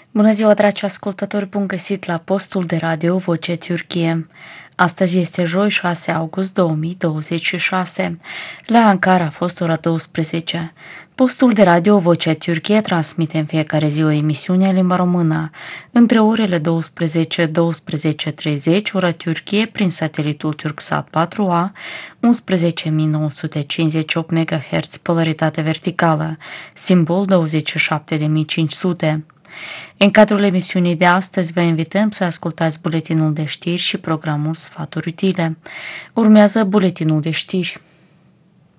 Bună ziua, dragi ascultători, bun găsit la postul de radio Vocea Türkiye. Astăzi este joi, 6 august 2026. La Ankara a fost ora 12. Postul de radio Vocea Türkiye transmite în fiecare zi o emisiune în limba română, între orele 12-12:30, ora Türkiye, prin satelitul Turksat 4A, 11.958 MHz, polaritate verticală, simbol 27500. În cadrul emisiunii de astăzi vă invităm să ascultați buletinul de știri și programul Sfaturi utile. Urmează buletinul de știri.